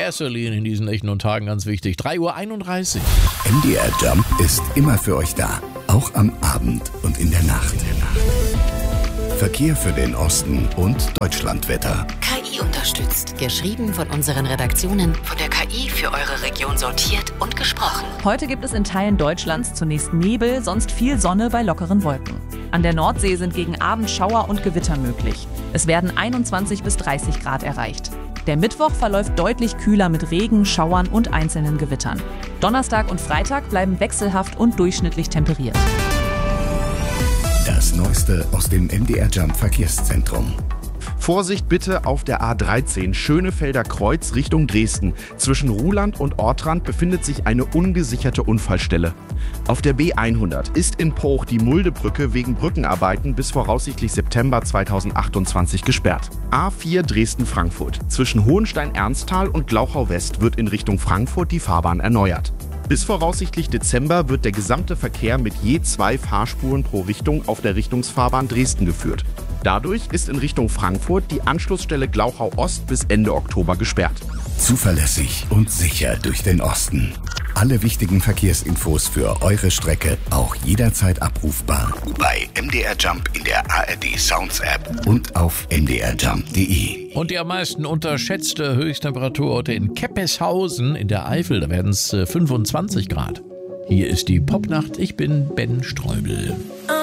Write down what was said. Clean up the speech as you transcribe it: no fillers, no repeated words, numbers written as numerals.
Gasoline in diesen nächten und Tagen ganz wichtig. 3:31 Uhr. MDR Jump ist immer für euch da. Auch am Abend und in der Nacht. Verkehr für den Osten und Deutschlandwetter. KI unterstützt. Geschrieben von unseren Redaktionen, von der KI für eure Region sortiert und gesprochen. Heute gibt es in Teilen Deutschlands zunächst Nebel, sonst viel Sonne bei lockeren Wolken. An der Nordsee sind gegen Abend Schauer und Gewitter möglich. Es werden 21 bis 30 Grad erreicht. Der Mittwoch verläuft deutlich kühler mit Regen, Schauern und einzelnen Gewittern. Donnerstag und Freitag bleiben wechselhaft und durchschnittlich temperiert. Das Neueste aus dem MDR Jump Verkehrszentrum. Vorsicht bitte auf der A13 Schönefelder Kreuz Richtung Dresden. Zwischen Ruhland und Ortrand befindet sich eine ungesicherte Unfallstelle. Auf der B100 ist in Poch die Muldebrücke wegen Brückenarbeiten bis voraussichtlich September 2028 gesperrt. A4 Dresden-Frankfurt. Zwischen Hohenstein-Ernsthal und Glauchau-West wird in Richtung Frankfurt die Fahrbahn erneuert. Bis voraussichtlich Dezember wird der gesamte Verkehr mit je 2 Fahrspuren pro Richtung auf der Richtungsfahrbahn Dresden geführt. Dadurch ist in Richtung Frankfurt die Anschlussstelle Glauchau Ost bis Ende Oktober gesperrt. Zuverlässig und sicher durch den Osten. Alle wichtigen Verkehrsinfos für eure Strecke auch jederzeit abrufbar bei MDR Jump in der ARD Sounds App und auf mdrjump.de. Und die am meisten unterschätzte Höchsttemperatur heute in Keppeshausen in der Eifel. Da werden es 25 Grad. Hier ist die Popnacht. Ich bin Ben Streubel.